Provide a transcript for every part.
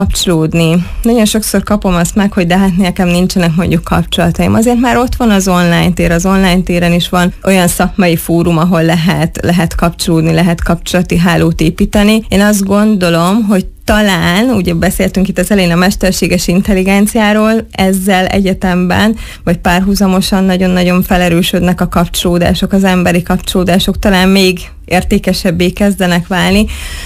Kapcsolódni. Nagyon sokszor kapom azt meg, hogy de hát nekem nincsenek mondjuk kapcsolataim. Azért már ott van az online tér, az online téren is van olyan szakmai fórum, ahol lehet kapcsolódni, lehet kapcsolati hálót építeni. Én azt gondolom, hogy talán, ugye beszéltünk itt az elején a mesterséges intelligenciáról, ezzel egyetemben, vagy párhuzamosan nagyon-nagyon felerősödnek a kapcsolódások, az emberi kapcsolódások talán még értékesebbé kezdenek válni,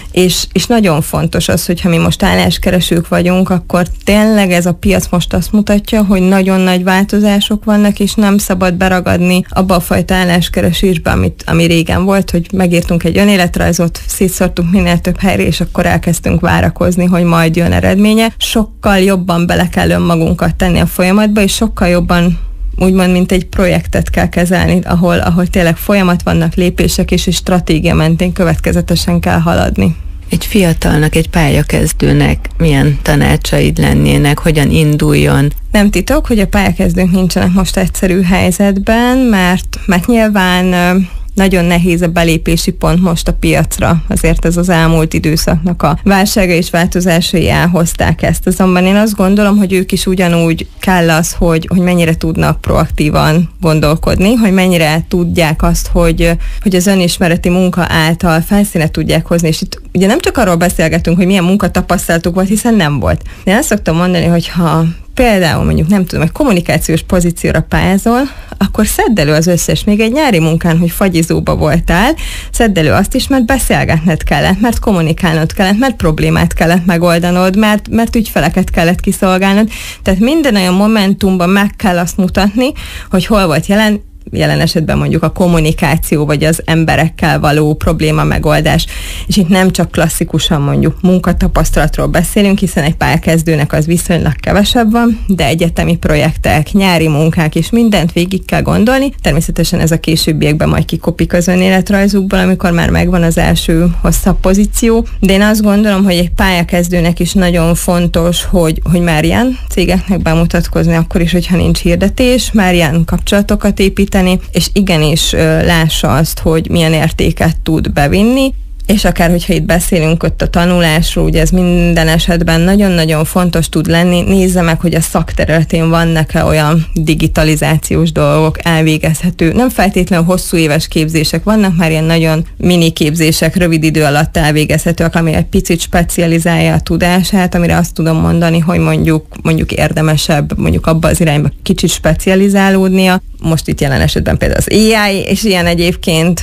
és nagyon fontos az, hogyha mi most álláskeresők vagyunk, akkor tényleg ez a piac most azt mutatja, hogy nagyon nagy változások vannak, és nem szabad beragadni abba a fajta álláskeresésbe, ami régen volt, hogy megírtunk egy önéletrajzot, szétszórtunk minél több helyre, és akkor elkezdtünk várakozni, hogy majd jön eredménye. Sokkal jobban bele kell önmagunkat tenni a folyamatba, és sokkal jobban úgymond, mint egy projektet kell kezelni, ahol tényleg folyamat vannak, lépések és stratégia mentén következetesen kell haladni. Egy fiatalnak, egy pályakezdőnek milyen tanácsaid lennének, hogyan induljon? Nem titok, hogy a pályakezdők nincsenek most egyszerű helyzetben, mert nyilván nagyon nehéz a belépési pont most a piacra. Azért ez az elmúlt időszaknak a válsága és változásai elhozták ezt. Azonban én azt gondolom, hogy ők is ugyanúgy kell az, hogy mennyire tudnak proaktívan gondolkodni, hogy mennyire tudják azt, hogy az önismereti munka által felszíne tudják hozni. És itt ugye nem csak arról beszélgetünk, hogy milyen munkatapasztalatuk volt, hiszen nem volt. De én azt szoktam mondani, hogy ha például mondjuk nem tudom, egy kommunikációs pozícióra pályázol, akkor szedd elő az összes, még egy nyári munkán, hogy fagyizóba voltál, szedd elő azt is, mert beszélgetned kellett, mert kommunikálnod kellett, mert problémát kellett megoldanod, mert ügyfeleket kellett kiszolgálnod. Tehát minden olyan momentumban meg kell azt mutatni, hogy hol volt jelen esetben mondjuk a kommunikáció, vagy az emberekkel való probléma megoldás. És itt nem csak klasszikusan mondjuk munkatapasztalatról beszélünk, hiszen egy pályakezdőnek az viszonylag kevesebb van, de egyetemi projektek, nyári munkák és mindent végig kell gondolni. Természetesen ez a későbbiekben majd kikopik az önéletrajzukból, amikor már megvan az első hosszabb pozíció. De én azt gondolom, hogy egy pályakezdőnek is nagyon fontos, hogy már ilyen cégeknek bemutatkozni, akkor is, hogyha nincs hirdetés, már ilyen kapcsolatokat építeni, és igenis lássa azt, hogy milyen értéket tud bevinni, és akár, hogyha itt beszélünk ott a tanulásról, ugye ez minden esetben nagyon-nagyon fontos tud lenni, nézze meg, hogy a szakterületén vannak-e olyan digitalizációs dolgok elvégezhető. Nem feltétlenül hosszú éves képzések, vannak már ilyen nagyon mini képzések, rövid idő alatt elvégezhetőek, ami egy picit specializálja a tudását, amire azt tudom mondani, hogy mondjuk érdemesebb mondjuk abba az irányba kicsit specializálódnia. Most itt jelen esetben például az AI, és ilyen egyébként,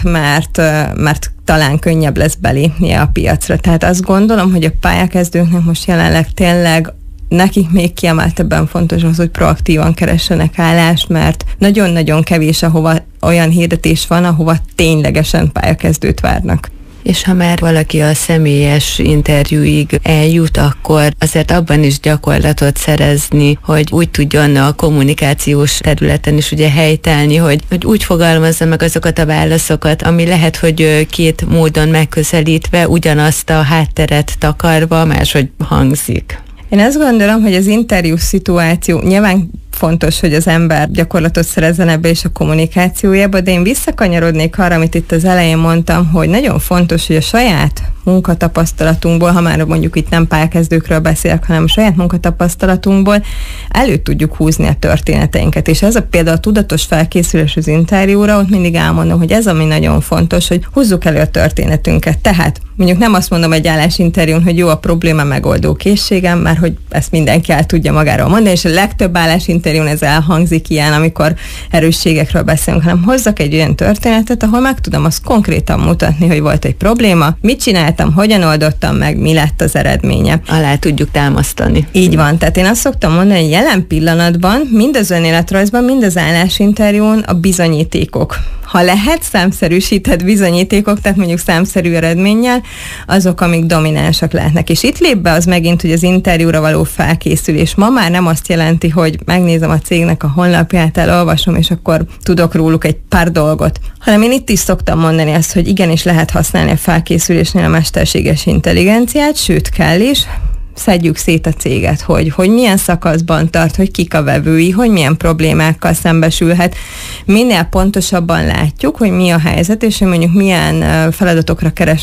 mert talán könnyebb lesz belépnie a piacra. Tehát azt gondolom, hogy a pályakezdőknek most jelenleg tényleg nekik még kiemeltebben fontos az, hogy proaktívan keressenek állást, mert nagyon-nagyon kevés, ahova olyan hirdetés van, ahova ténylegesen pályakezdőt várnak. És ha már valaki a személyes interjúig eljut, akkor azért abban is gyakorlatot szerezni, hogy úgy tudjon a kommunikációs területen is ugye helytállni, hogy úgy fogalmazza meg azokat a válaszokat, ami lehet, hogy két módon megközelítve ugyanazt a hátteret takarva máshogy hangzik. Én azt gondolom, hogy az interjú szituáció nyilván fontos, hogy az ember gyakorlatot szerezzen ebbe és a kommunikációjába, de én visszakanyarodnék arra, amit itt az elején mondtam, hogy nagyon fontos, hogy a saját munkatapasztalatunkból, ha már mondjuk itt nem pályakezdőkről beszélek, hanem a saját munkatapasztalatunkból elő tudjuk húzni a történeteinket. És ez a például a tudatos felkészülés az interjúra, ott mindig elmondom, hogy ez ami nagyon fontos, hogy húzzuk elő a történetünket. Tehát mondjuk nem azt mondom egy állásinterjún, hogy jó a probléma megoldó készségem, mert hogy ezt mindenki el tudja magáról mondani, és a legtöbb állásinterjún ez elhangzik ilyen, amikor erősségekről beszélünk, hanem hozzak egy olyan történetet, ahol meg tudom azt konkrétan mutatni, hogy volt egy probléma, mit csináltam, hogyan oldottam meg, mi lett az eredménye. Alá tudjuk támasztani. Így van, tehát én azt szoktam mondani, hogy jelen pillanatban mind az önéletrajzban, mind az állásinterjún a bizonyítékok. Ha lehet, számszerűsített bizonyítékok, tehát mondjuk számszerű eredménnyel, azok, amik dominánsak lehetnek. És itt lép be az megint, hogy az interjúra való felkészülés ma már nem azt jelenti, hogy megnézem a cégnek a honlapját, elolvasom, és akkor tudok róluk egy pár dolgot. Hanem én itt is szoktam mondani azt, hogy igenis lehet használni a felkészülésnél a mesterséges intelligenciát, sőt kell is, szedjük szét a céget, hogy milyen szakaszban tart, hogy kik a vevői, hogy milyen problémákkal szembesülhet. Minél pontosabban látjuk, hogy mi a helyzet, és hogy mondjuk milyen feladatokra keresnek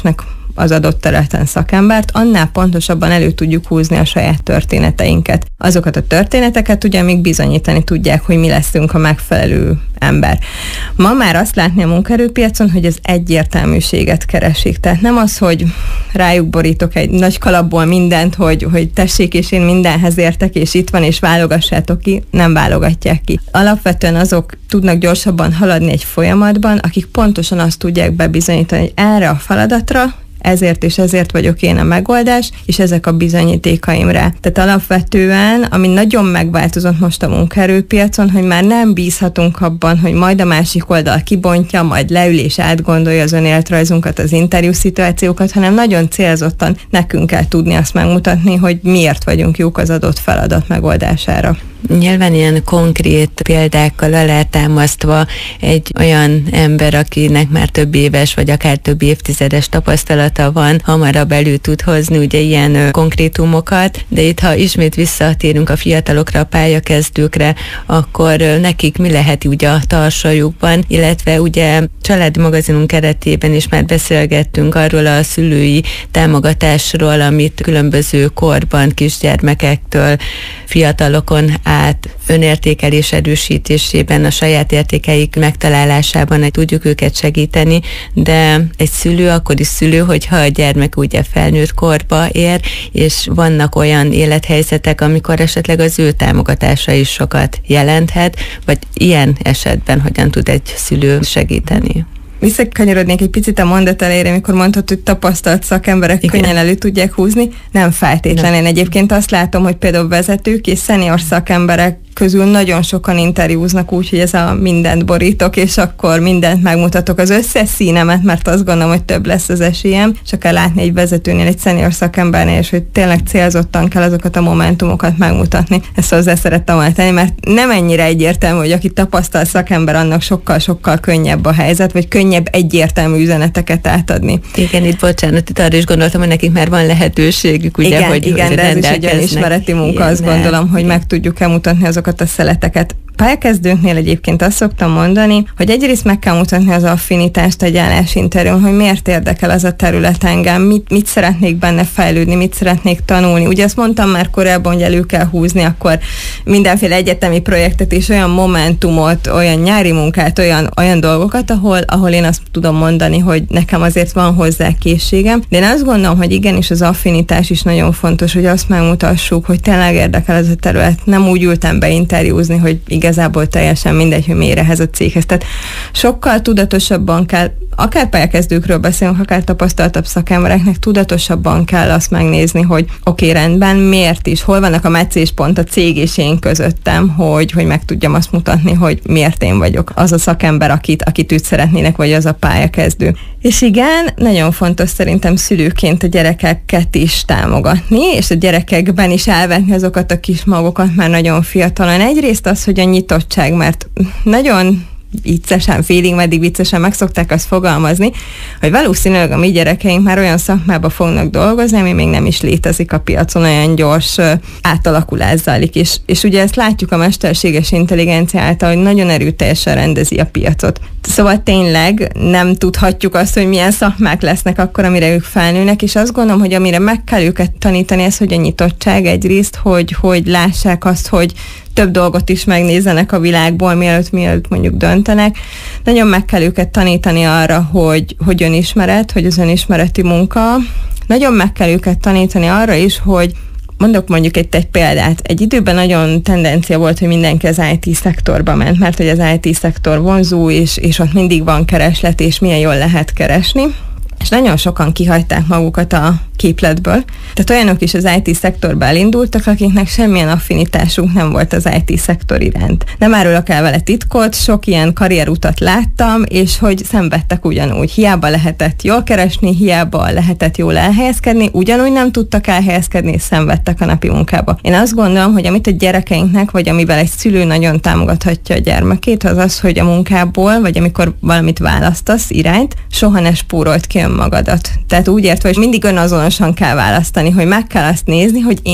az adott területen szakembert, annál pontosabban elő tudjuk húzni a saját történeteinket. Azokat a történeteket ugye még bizonyítani tudják, hogy mi leszünk a megfelelő ember. Ma már azt látni a munkaerőpiacon, hogy az egyértelműséget keresik. Tehát nem az, hogy rájuk borítok egy nagy kalapból mindent, hogy tessék, és én mindenhez értek, és itt van, és válogassátok ki, nem válogatják ki. Alapvetően azok tudnak gyorsabban haladni egy folyamatban, akik pontosan azt tudják bebizonyítani, hogy erre a feladatra ezért és ezért vagyok én a megoldás, és ezek a bizonyítékaim rá. Tehát alapvetően, ami nagyon megváltozott most a munkaerőpiacon, hogy már nem bízhatunk abban, hogy majd a másik oldal kibontja, majd leül és átgondolja az önéletrajzunkat, az interjú szituációkat, hanem nagyon célzottan nekünk kell tudni azt megmutatni, hogy miért vagyunk jók az adott feladat megoldására. Nyilván ilyen konkrét példákkal alátámasztva egy olyan ember, akinek már több éves, vagy akár több évtizedes tapasztalata van, hamarabb elő tud hozni ugye ilyen konkrétumokat, de itt, ha ismét visszatérünk a fiatalokra, a pályakezdőkre, akkor nekik mi lehet ugye a tarsajukban, illetve ugye családi magazinunk keretében is már beszélgettünk arról a szülői támogatásról, amit különböző korban kisgyermekektől fiatalokon át önértékelés erősítésében, a saját értékeik megtalálásában tudjuk őket segíteni, de egy szülő akkor is szülő, hogyha a gyermek ugye felnőtt korba ér, és vannak olyan élethelyzetek, amikor esetleg az ő támogatása is sokat jelenthet, vagy ilyen esetben hogyan tud egy szülő segíteni? Visszakanyarodnék egy picit a mondat elejére, amikor mondtad, hogy tapasztalt szakemberek könnyen elő tudják húzni. Nem feltétlenül. Én egyébként azt látom, hogy például vezetők és szenior szakemberek közül nagyon sokan interjúznak úgy, hogy ez a mindent borítok, és akkor mindent megmutatok, az összes színemet, mert azt gondolom, hogy több lesz az esélyem, és kell látni egy vezetőnél, egy szenior szakembernél, és hogy tényleg célzottan kell azokat a momentumokat megmutatni. Ezt hozzá szerettem volna tenni, mert nem ennyire egyértelmű, hogy aki tapasztalt szakember, annak sokkal-sokkal könnyebb a helyzet, vagy könnyebb egyértelmű üzeneteket átadni. Igen, itt bocsánat, itt arra is gondoltam, hogy nekik már van lehetőségük, ugye, igen, de ez is egy önismereti munka, azt gondolom, hogy meg tudjuk elmutatni azokat a szeleteket. Pályakezdőknél egyébként azt szoktam mondani, hogy egyrészt meg kell mutatni az affinitást egy állásinterjún, hogy miért érdekel az a terület engem, mit szeretnék benne fejlődni, mit szeretnék tanulni. Ugye azt mondtam már korábban, hogy elő kell húzni akkor mindenféle egyetemi projektet és olyan momentumot, olyan nyári munkát, olyan dolgokat, ahol én azt tudom mondani, hogy nekem azért van hozzá készségem. De én azt gondolom, hogy igenis az affinitás is nagyon fontos, hogy azt megmutassuk, hogy tényleg érdekel ez a terület. Nem úgy ültem be interjúzni, hogy igazából teljesen mindegy, hogy miért ehhez a céghez. Tehát sokkal tudatosabban kell, akár pályakezdőkről beszélünk, akár tapasztaltabb szakembereknek, tudatosabban kell azt megnézni, hogy oké, rendben, miért is, hol vannak a meccéspont a cég és én közöttem, hogy meg tudjam azt mutatni, hogy miért én vagyok az a szakember, akit őt szeretnének, vagy az a pályakezdő. És igen, nagyon fontos szerintem szülőként a gyerekeket is támogatni, és a gyerekekben is elvetni azokat a kis magokat már nagyon fiatalon. Egyrészt az, hogy a nyitottság, mert nagyon viccesen, félig meddig viccesen meg szokták azt fogalmazni, hogy valószínűleg a mi gyerekeink már olyan szakmába fognak dolgozni, ami még nem is létezik a piacon, olyan gyors átalakulás zajlik. És ugye ezt látjuk a mesterséges intelligencia által, hogy nagyon erőteljesen rendezi a piacot. Szóval tényleg nem tudhatjuk azt, hogy milyen szakmák lesznek akkor, amire ők felnőnek, és azt gondolom, hogy amire meg kell őket tanítani, ez, hogy a nyitottság egyrészt, hogy lássák azt, hogy több dolgot is megnézzenek a világból, mielőtt mondjuk döntenek. Nagyon meg kell őket tanítani arra, hogy önismeret, hogy az önismereti munka. Nagyon meg kell őket tanítani arra is, hogy mondok mondjuk egy példát. Egy időben nagyon tendencia volt, hogy mindenki az IT-szektorba ment, mert hogy az IT-szektor vonzó, és ott mindig van kereslet, és milyen jól lehet keresni. És nagyon sokan kihagyták magukat a képletből. Tehát olyanok is az IT-szektorba elindultak, akiknek semmilyen affinitásuk nem volt az IT-szektor iránt. Nem árulok el vele titkot, sok ilyen karrierutat láttam, és hogy szenvedtek ugyanúgy. Hiába lehetett jól keresni, hiába lehetett jól elhelyezkedni, ugyanúgy nem tudtak elhelyezkedni, és szenvedtek a napi munkába. Én azt gondolom, hogy amit a gyerekeinknek, vagy amivel egy szülő nagyon támogathatja a gyermekét, az az, hogy a munkából, vagy amikor valamit választasz irányt, soha ne spórolt ki önmagadat. Tehát úgy értve, hogy mindig önazonosan kell választani, hogy meg kell azt nézni, hogy én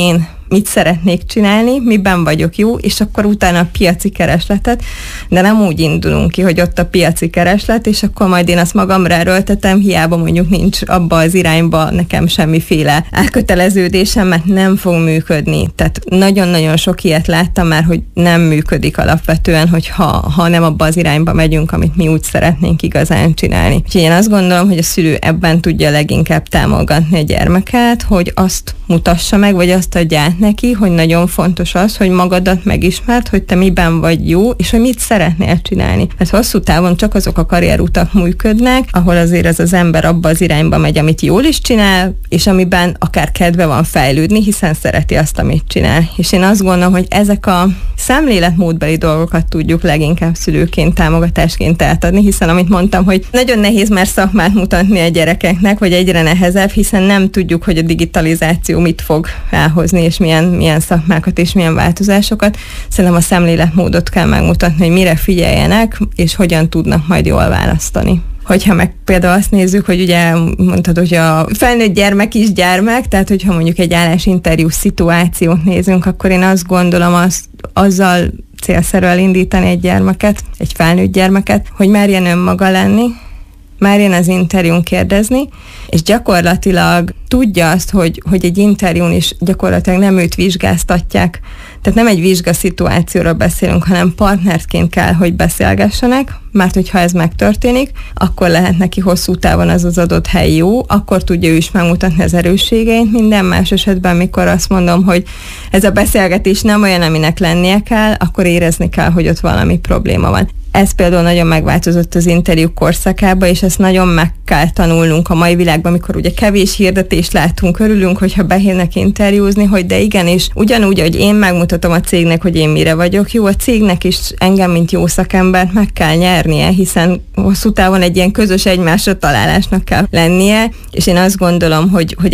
mit szeretnék csinálni, miben vagyok jó, és akkor utána a piaci keresletet, de nem úgy indulunk ki, hogy ott a piaci kereslet, és akkor majd én azt magamra erőltetem, hiába mondjuk nincs abba az irányba nekem semmiféle elköteleződésem, mert nem fog működni. Tehát nagyon-nagyon sok ilyet láttam már, hogy nem működik alapvetően, hogy ha nem abba az irányba megyünk, amit mi úgy szeretnénk igazán csinálni. Úgyhogy én azt gondolom, hogy a szülő ebben tudja leginkább támogatni a gyermeket, hogy azt mutassa meg, vagy azt adja át neki, hogy nagyon fontos az, hogy magadat megismerd, hogy te miben vagy jó, és hogy mit szeretnél csinálni. Mert hosszú távon csak azok a karrierutak működnek, ahol azért az ember abba az irányba megy, amit jól is csinál, és amiben akár kedve van fejlődni, hiszen szereti azt, amit csinál. És én azt gondolom, hogy ezek a szemléletmódbeli dolgokat tudjuk leginkább szülőként, támogatásként átadni, hiszen amit mondtam, hogy nagyon nehéz már szakmát mutatni a gyerekeknek, vagy egyre nehezebb, hiszen nem tudjuk, hogy a digitalizáció mit fog elhozni, és milyen szakmákat és milyen változásokat. Szerintem a szemléletmódot kell megmutatni, hogy mire figyeljenek, és hogyan tudnak majd jól választani. Hogyha meg például azt nézzük, hogy ugye mondtad, hogy a felnőtt gyermek is gyermek, tehát hogyha mondjuk egy állásinterjú szituációt nézünk, akkor én azt gondolom, azzal célszerű elindítani egy gyermeket, egy felnőtt gyermeket, hogy merjen önmaga lenni, merjen az interjún kérdezni, és gyakorlatilag tudja azt, hogy egy interjún is gyakorlatilag nem őt vizsgáztatják. Tehát nem egy vizsgaszituációról beszélünk, hanem partnerként kell, hogy beszélgessenek, mert hogyha ez megtörténik, akkor lehet neki hosszú távon az adott hely jó, akkor tudja ő is megmutatni az erősségeit. Minden más esetben, mikor azt mondom, hogy ez a beszélgetés nem olyan, aminek lennie kell, akkor érezni kell, hogy ott valami probléma van. Ez például nagyon megváltozott az interjú korszakában, és ezt nagyon meg kell tanulnunk a mai világban, amikor ugye kevés hirdetést látunk, örülünk, hogyha behívnak interjúzni, hogy de igenis, ugyanúgy, hogy én megmutatom a cégnek, hogy én mire vagyok jó, a cégnek is engem, mint jó szakembert meg kell nyernie, hiszen hosszú távon egy ilyen közös egymásra találásnak kell lennie, és én azt gondolom, hogy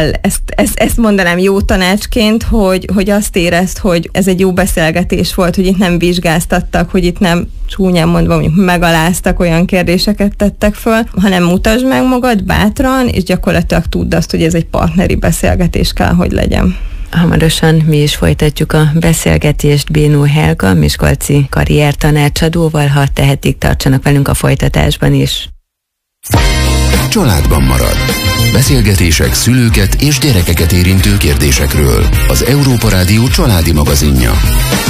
ezt mondanám jó tanácsként, hogy azt érezd, hogy ez egy jó beszélgetés volt, hogy itt nem vizsgáztattak, hogy itt nem csúnyán mondva, mondjuk megaláztak, olyan kérdéseket tettek föl, hanem mutasd meg magad bátran, és gyakorlatilag tudd azt, hogy ez egy partneri beszélgetés kell, hogy legyen. Hamarosan mi is folytatjuk a beszélgetést Bénó Helga, miskolci karriertanácsadóval, ha tehetik, tartsanak velünk a folytatásban is. Családban marad. Beszélgetések szülőket és gyerekeket érintő kérdésekről. Az Európa Rádió családi magazinja.